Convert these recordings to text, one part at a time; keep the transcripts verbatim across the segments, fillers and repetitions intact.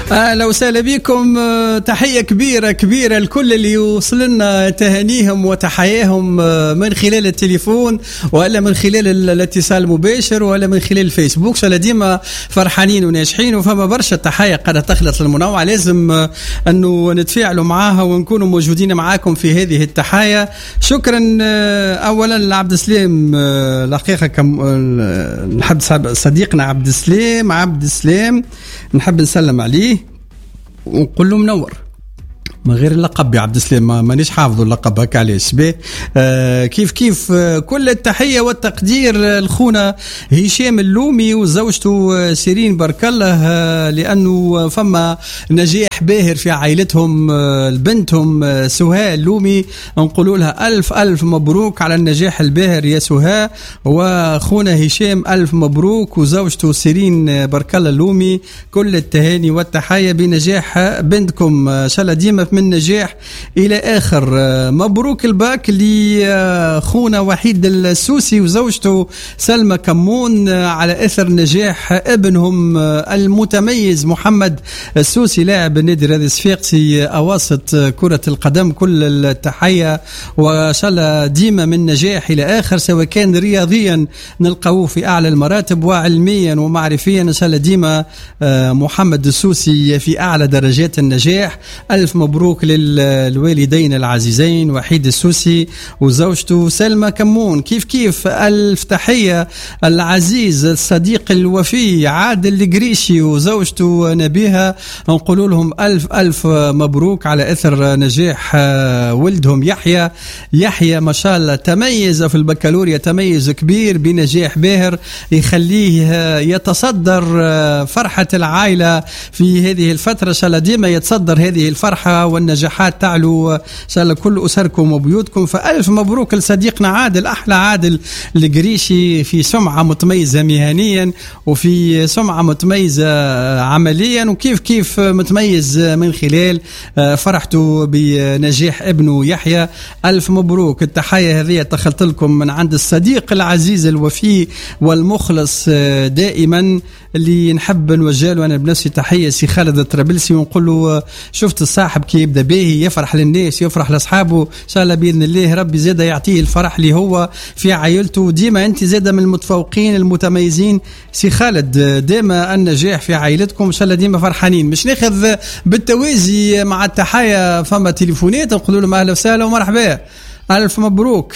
اهلا وسهلا بكم. تحيه كبيره كبيره لكل اللي يوصل لنا تهانيهم وتحياهم من خلال التليفون ولا من خلال الاتصال المباشر ولا من خلال الفيسبوك. شاء ديما فرحانين وناجحين وفما برشا تحيه قاعده تخلط المنوع، لازم انه نتفاعلوا معاها ونكونوا موجودين معاكم في هذه التحايا. شكرا اولا لعبد السلام، الحقيقه نحب صديقنا عبد السلام عبد السلام نحب نسلم عليه ونقول له منور. ما غير اللقب يا عبد السلام مانيش حافظه اللقب هكا علاش به. آه كيف كيف آه كل التحيه والتقدير لخونا هشام اللومي وزوجته سيرين بارك الله، آه لانه فما نجاح باهر في عائلتهم. آه لبنتهم آه سهى اللومي نقولوا لها الف الف مبروك على النجاح الباهر يا سهى، وخونا هشام الف مبروك وزوجته سيرين آه بارك الله اللومي كل التهاني والتحيه بنجاح بنتكم. ان شاء الله ديما من نجاح إلى آخر. مبروك الباك لخونا وحيد السوسي وزوجته سلمى كمون على أثر نجاح ابنهم المتميز محمد السوسي لاعب النادي الرياضي الصفاقسي أواسط كرة القدم. كل التحية وإن شاء الله ديما من نجاح إلى آخر، سواء كان رياضيا نلقوه في أعلى المراتب وعلميا ومعرفيا. إن شاء الله ديما محمد السوسي في أعلى درجات النجاح. ألف مبروك للوالدين العزيزين وحيد السوسي وزوجته سلمى كمون. كيف كيف ألف تحية العزيز الصديق الوفي عادل القريشي وزوجته نبيها، نقول لهم ألف ألف مبروك على أثر نجاح ولدهم يحيى. يحيى ما شاء الله تميز في البكالوريا تميز كبير بنجاح باهر يخليه يتصدر فرحة العائلة في هذه الفترة. إن شاء الله ديما يتصدر هذه الفرحة والنجاحات تعلو إن شاء الله كل أسركم وبيوتكم. فألف مبروك لصديقنا عادل، أحلى عادل القريشي في سمعة متميزة مهنيا وفي سمعة متميزة عمليا، وكيف كيف متميز من خلال فرحته بنجاح ابنه يحيى. ألف مبروك. التحية هذه تخلت لكم من عند الصديق العزيز الوفي والمخلص دائما اللي نحب نوجه له أنا بنفسي تحية، سي خالد الطرابلسي، ونقول له شفت الصاحب كي يبدأ به يفرح للناس يفرح لأصحابه. إن شاء الله بإذن الله ربي زيادة يعطيه الفرح اللي هو في عائلته. ديما أنت زيادة من المتفوقين المتميزين سي خالد، ديما النجاح في عائلتكم إن شاء الله ديما فرحانين. مش ناخذ بالتوازي مع التحية فما تليفونات نقول لهم أهلا وسهلا ومرحبا. ألف مبروك.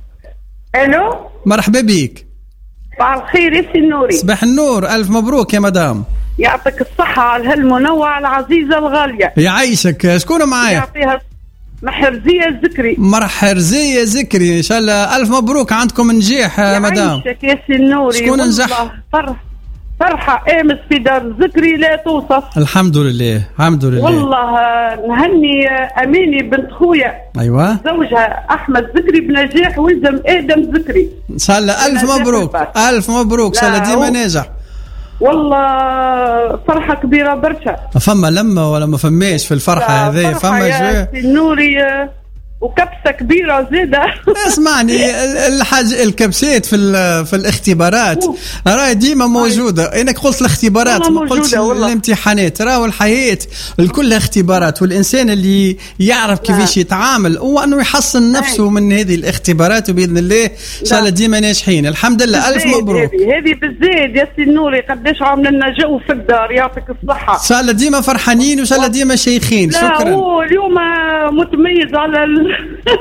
ألو مرحبا بك. صباح الخير يا سي نوري. صباح النور. ألف مبروك يا مدام. يعطيك الصحة على هالمنوع العزيزة الغالية. يعيشك. شكون معايا؟ يعطيها محرزية الذكري. مرحرزية ذكري إن شاء الله ألف مبروك عندكم نجاح يا مدام. يعيشك يا سي نوري. شكون نجح؟ فرح فرحة امس في دار الذكري لا توصف. الحمد لله الحمد لله. والله نهني اميني بنت خويا ايوه زوجها احمد ذكري بنجاح ولدم ادم ذكري. ان شاء الله الف مبروك الف مبروك. ان شاء الله ديما ناجح. والله فرحة كبيرة برشا. فما لما ولا ما فماش في الفرحة هذه؟ فما يا نوري وكبسة كبيرة زيادة. اسمعني الحاجة الكبسات في في الاختبارات راهي ديما موجودة. انك قلت الاختبارات ما قلتش الامتحانات. راهو الحياة الكل اختبارات، والانسان اللي يعرف كيفاش يتعامل هو انه يحسن نفسه من هذه الاختبارات، وباذن الله ان شاء الله ديما ناجحين. الحمد لله الف مبروك. هذه بالزيد يا سي نوري قداش عملنا جو في الدار يعطيك الصحة. ان شاء الله ديما فرحانين وان شاء الله ديما شيخين. شكرا. هو اليوم متميز على ال...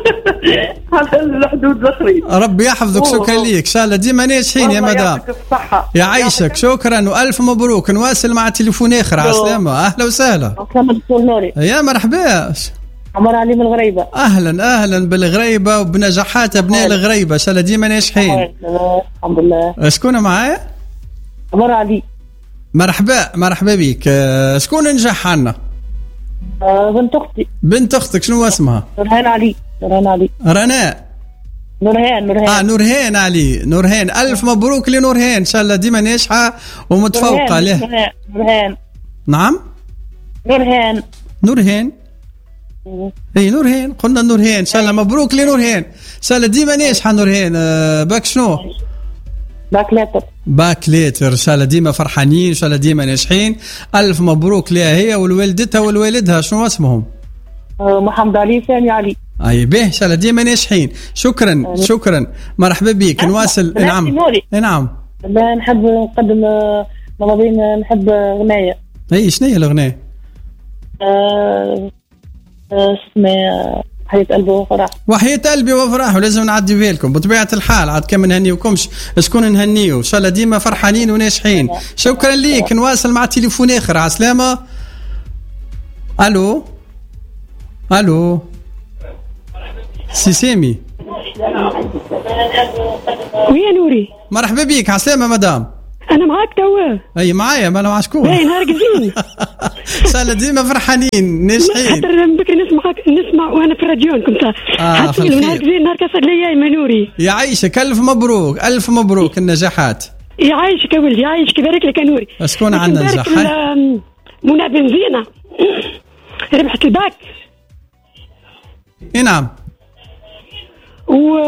على الحدود الاخرين. ربي يحفظك. شكرا ليك. ان شاء الله ديما ناجحين يا مدام. يعطيك الصحة. يعيشك. شكرا والف مبروك. نواصل مع تليفون اخر. على السلامة. اهلا وسهلا. يا مرحبا. عمر علي من الغريبة. اهلا اهلا بالغريبة وبنجاحات ابناء الغريبة ان شاء الله ديما ناجحين. الحمد لله. شكون معايا؟ عمر علي. مرحبا مرحبا بك. شكون نجح عنا؟ آه بنت اختي. بنت اختك شنو اسمها؟ نورهان علي. نورهان علي. رناء. نورهان نورهان. اه نورهان علي. نورهان الف مبروك لنورهان ان شاء الله ديما ناجحة ومتفوقة. له نورهان. نعم نورهان. نورهان. اي نورهان قلنا نورهان ان شاء الله مبروك لنورهان ان شاء الله ديما ناجحة نورهان. آه باك شنو؟ باك لاتر. باك ليتر. ان شاء الله ديما فرحانين، ان شاء الله ديما ناجحين. الف مبروك لها هي والوالدتها والوالدها. شنو اسمهم؟ محمد علي سامي علي. اي به ان شاء الله ديما ناجحين. شكرا أه. شكرا مرحبا بك. نواصل. نعم نعم. نحب نقدم مواضيع، نحب اغنيه. اي شنو هي الاغنيه؟ أه... اسمها وحياة قلبي وفرح. وحياة قلبي وفرح، ولازم نعدي لكم بطبيعة الحال. عاد كم نهنيوكمش شكون نهنيو. ان شاء الله ديما فرحانين وناجحين. شكرا ليك. نواصل مع التليفون اخر. عسلامة. الو الو سي سامي. ويا نوري. مرحبا بك. عسلامة مدام. انا معاك توا. اي معايا، ما انا مع شكون؟ باين هارقزين. ان شاء الله ديما فرحانين ناجحين. خاطر بكري نسمعك نسمع وانا في الراديو كنت اه في الخير. هارقزين نهار كسر ليا يا نوري. يعيشك. الف مبروك الف مبروك النجاحات. يعيشك يا ولدي، يعيشك. يبارك لك يا نوري. شكون عندنا نجاح؟ منى بنزينة ربحت الباك. اي نعم. و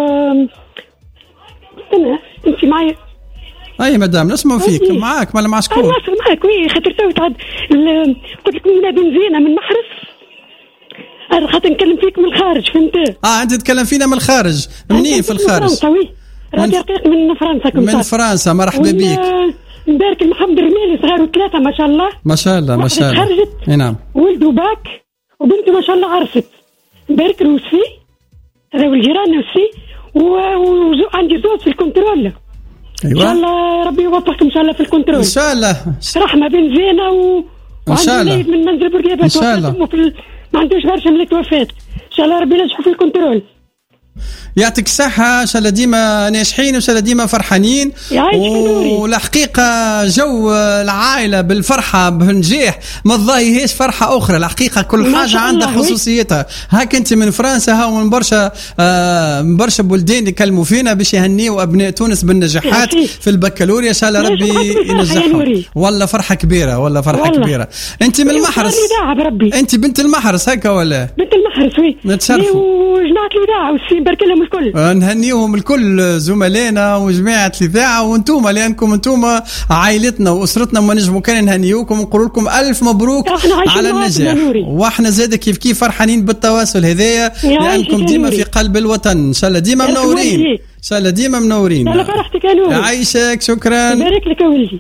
استنى انت معايا. اي مدام نسمع فيك. أيه. معاك ولا مع شكون؟ انا واصل معاك. وي خاطر تو تعد قلت لك منى بنزينة من محرس. انا خاطر نكلم فيك من الخارج، فهمت؟ اه انت تتكلم فينا من الخارج. منين في الخارج؟ من فرنسا. وي راديو رقيق من فرنسا. كنت من فرنسا. مرحبا بك. نبارك المحمد الرميلي صغار ثلاثة ما شاء الله. ما شاء الله ما شاء الله. خرجت. اي نعم. ولدوا باك وبنته ما شاء الله عرست. نبارك له وسفي هذا والجيران وسفي. وعندي زوج في الكنترول. أيوة. ان شاء الله ربي يوفقكم ان شاء الله في الكنترول. ان شاء الله. رحمه بن زينه و ان شاء الله من منزل بورقيبه. ان شاء الله. ال... ما عندوش برشا من التوفات. ان شاء الله ربي ينجحوا في الكنترول. يعطيك الصحة. إن شاء الله ديما ناجحين، وإن شاء الله ديما فرحانين. والحقيقة جو العائلة بالفرحة بالنجاح ما تضاهيهاش فرحة أخرى. الحقيقة كل حاجة عندها خصوصيتها. هاك أنت من فرنسا، ها من برشا آه من برشا بلدان يكلموا فينا باش يهنيوا أبناء تونس بالنجاحات في البكالوريا. إن شاء الله ربي ينجحهم. والله فرحة كبيرة، والله فرحة والله. كبيرة. أنت من المحرس. أنت بنت المحرس هكا ولا؟ بنت المحرس. وي نتشرفوا. وجماعة الإذاعة والسي بارك لهم الكل. نهنيهم الكل زملائنا وجماعة الإذاعة وانتم، لأنكم انتم عائلتنا وأسرتنا. ما نجمو كان نهنيوكم ونقول لكم ألف مبروك على النجاح. واحنا زاد كيف كيف فرحانين بالتواصل هذايا، لأنكم ديما في قلب الوطن. إن شاء الله ديما منورين. إن شاء الله ديما منورين. الله فرحتك يا نوري. يعيشك. شكرا. بارك لك يا ولدي.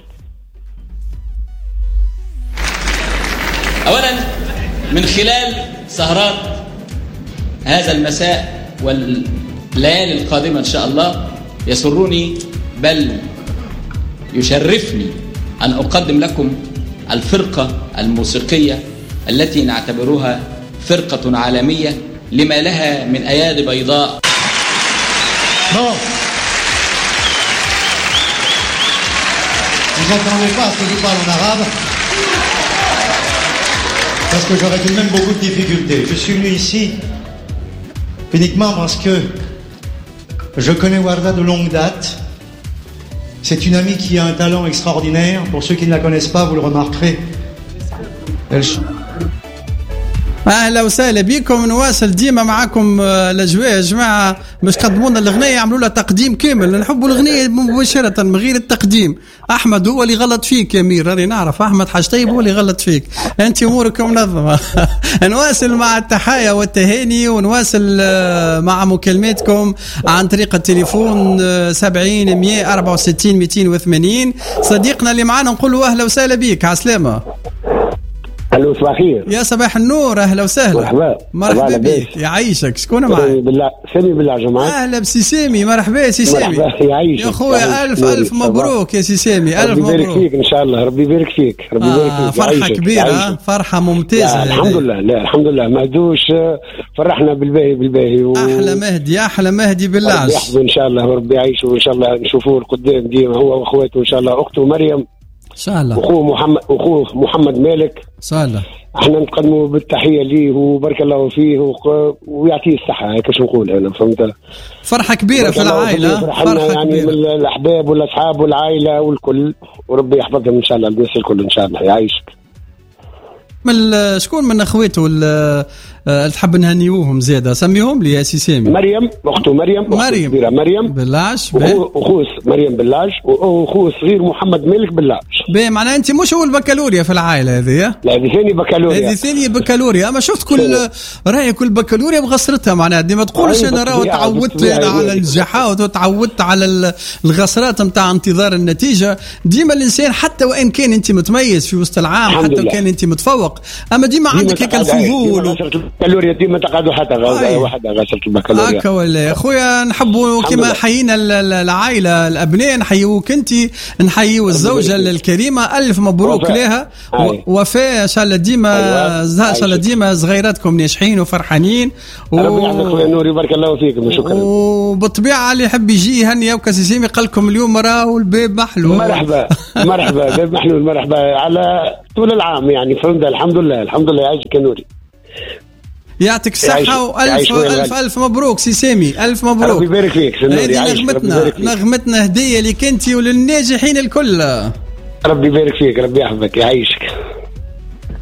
أولا من خلال سهرات هذا المساء والليالي القادمة إن شاء الله، يسرني بل يشرفني أن أقدم لكم الفرقة الموسيقية التي نعتبرها فرقة عالمية لما لها من أيادي بيضاء. Bon. Vous n'attendez pas à ce que je parle en arabe, parce que j'aurais tout de même beaucoup de difficultés. Je suis venu ici uniquement parce que je connais Warda de longue date. C'est une amie qui a un talent extraordinaire. Pour ceux qui ne la connaissent pas, vous le remarquerez. Elle... اهلا وسهلا بكم. نواصل ديما معكم الاجواء يا جماعه. مش قدمونا الاغنيه يعملوا لها تقديم كامل. نحبوا الاغنيه مباشره من غير التقديم. احمد هو اللي غلط فيك يا مير، راني نعرف. احمد حاجتيب هو اللي غلط فيك. انت امورك منظمه. نواصل مع التحايا والتهاني، ونواصل مع مكالماتكم عن طريق التليفون سبعين مية أربعة وستين مئتين وثمانين. صديقنا اللي معانا نقول له اهلا وسهلا بك. عسلامه. الو صباح الخير. يا صباح النور. اهلا وسهلا. مرحبا مرحبا بك. يعيشك. شكون معاك؟ بالله سامي بالله جماعه. اهلا بسي سامي. مرحبا سي سامي. مرحبا يعيشك يا خويا. الف الف مبروك يا سي سامي. الف مبروك. ربي يبارك فيك ان شاء الله. ربي يبارك فيك. ربي يبارك آه فيك. فرحه كبيره. يعيشك. فرحه ممتازه. الحمد لله. لا الحمد لله ما عدوش. فرحنا بالباهي بالباهي و... احلى مهدي احلى مهدي بالله. ربي يحفظه ان شاء الله وربي يعيشه وان شاء الله نشوفوه القدام ديما هو واخواته ان شاء الله. اخته مريم ان شاء الله. واخوه محمد واخوه محمد مالك ان شاء الله. احنا نقدموا بالتحيه ليه وبارك الله فيه ويعطيه الصحه. هيك شو نقول انا فهمت. فرحه كبيره في العائله. فرحه يعني كبيرة. من الاحباب والاصحاب والعائله والكل، وربي يحفظهم ان شاء الله الناس الكل ان شاء الله. يعيشك. من شكون من اخواته أه تحب نهنيوهم زياده، سميهم لي يا سي سامي. مريم اخته مريم مريم كبيره مريم بلاش واخوه صغير بلاش واخوه صغير محمد مالك بلاش. باهي معناها انت مش اول بكالوريا في العائله هذه؟ لا هذه ثاني بكالوريا. هذه ثاني بكالوريا. اما شفت كل راهي كل بكالوريا بغسرتها معناها ديما تقولش انا راه تعودت انا على النجاحات وتعودت على الغسرات نتاع انتظار النتيجه. ديما الانسان حتى وان كان انت متميز في وسط العام حتى وان كان انت متفوق اما ديما عندك هيك الفضول. البكالوريا ديما تقعدوا حتى واحد غسلت البكالوريا هكا ولا اخويا. نحبوا كما حيينا العائله الابناء نحيوك انت، نحييو الزوجه الكريمه الف مبروك لها وفاء ان شاء الله ديما ان شاء الله ديما صغيراتكم ناجحين وفرحانين و... ربي يحفظك خويا نوري بارك الله فيكم وشكرا. وبالطبيعه اللي يحب يجي يهني وكاسي سيمي قال لكم اليوم راهو الباب محلول. مرحبا مرحبا باب محلول مرحبا على طول العام يعني فهمت. الحمد لله الحمد لله يعيشك يا نوري يعطيك الصحة وألف ألف ألف مبروك سي سامي ألف مبروك. ربي يبارك فيك. هذه نغمتنا نغمتنا هدية لك أنت وللناجحين الكل. ربي يبارك فيك ربي يحفظك يعيشك.